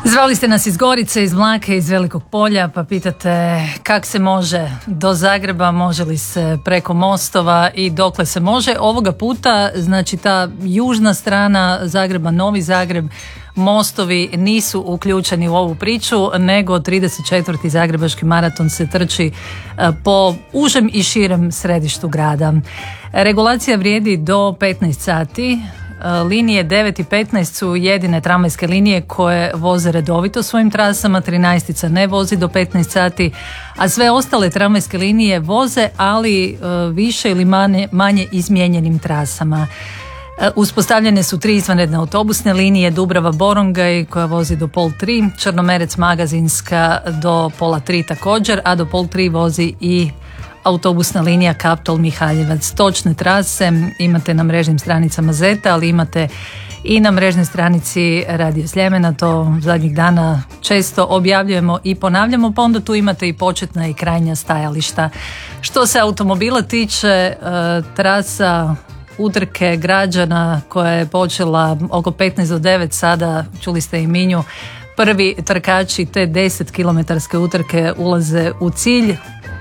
Zvali ste nas iz Gorice, iz Mlake, iz Velikog Polja, pa pitate kak se može do Zagreba, može li se preko mostova i dokle se može. Ovoga puta, znači ta južna strana Zagreba, Novi Zagreb, mostovi nisu uključeni u ovu priču, nego 34. Zagrebački maraton se trči po užem i širem središtu grada. Regulacija vrijedi do 15 sati. Linije 9 i 15 su jedine tramvajske linije koje voze redovito svojim trasama, 13 ne vozi do 15 sati, a sve ostale tramvajske linije voze, ali više ili manje izmijenjenim trasama. Uspostavljene su 3 izvanredne autobusne linije, Dubrava-Borongaj koja vozi do 2:30, Črnomerec-Magazinska do 2:30 također, a do 2:30 vozi i autobusna linija Kaptol-Mihaljevac. Točne trase imate na mrežnim stranicama Zeta, ali imate i na mrežnoj stranici Radio Sljemena, to zadnjih dana često objavljujemo i ponavljamo, pa onda tu imate i početna i krajnja stajališta. Što se automobila tiče, trasa utrke građana koja je počela oko 15 do 9, sada čuli ste i Minju, prvi trkači te 10 kilometarske utrke ulaze u cilj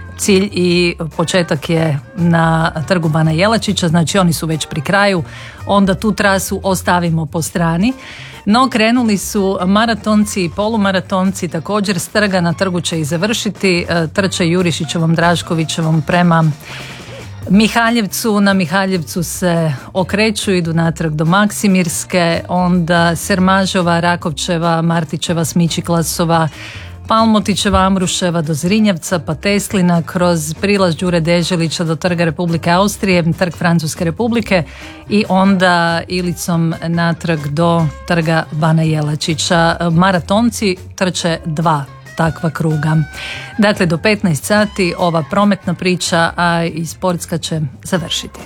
i početak je na Trgu Bana Jelačića, znači oni su već pri kraju, onda tu trasu ostavimo po strani. No krenuli su maratonci i polumaratonci, također s trga na trgu će i završiti, trče Jurišićevom, Draškovićevom prema Mihaljevcu, na Mihaljevcu se okreću, idu natrag do Maksimirske, onda Sermažova, Rakovčeva, Martićeva, Smičiklasova, Palmotićeva, Amruševa do Zrinjevca, pa Teslina kroz prilaz Đure Deželića do Trga Republike Austrije, Trg Francuske Republike i onda Ilicom natrag do Trga Bana Jelačića. Maratonci trče 2 takva kruga. Dakle, do 15 sati ova prometna priča, a i sportska će završiti.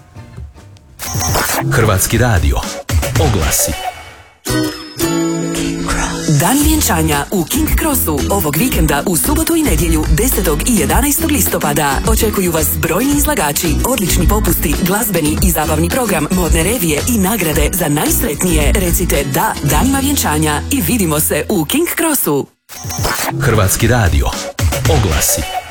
Hrvatski radio. Oglasi. Dan vjenčanja u King Crossu ovog vikenda u subotu i nedjelju 10. i 11. listopada. Očekuju vas brojni izlagači, odlični popusti, glazbeni i zabavni program, modne revije i nagrade za najsretnije. Recite da danima vjenčanja i vidimo se u King Crossu. Hrvatski radio. Oglasi.